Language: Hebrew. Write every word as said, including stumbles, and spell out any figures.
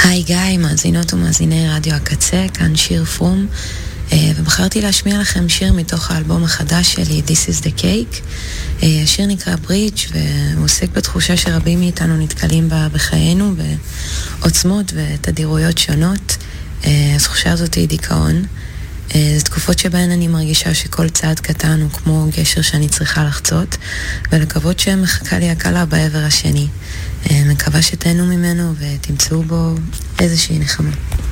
היי גיא, מאזינות ומאזיני רדיו הקצה, כאן שיר פרום, ובחרתי להשמיע לכם שיר מתוך האלבום החדש שלי, This is the Cake. השיר נקרא Bridge, והוא עוסק בתחושה שרבים מאיתנו נתקלים בה בחיינו, בעוצמות ותדירויות שונות. התחושה הזאת היא דיכאון. זה תקופות שבהן אני מרגישה שכל צעד קטן הוא כמו גשר שאני צריכה לחצות, ולקוות שמחכה לי הקלה בעבר השני. מקווה שתהנו ממנו ותמצאו בו איזושהי נחמה.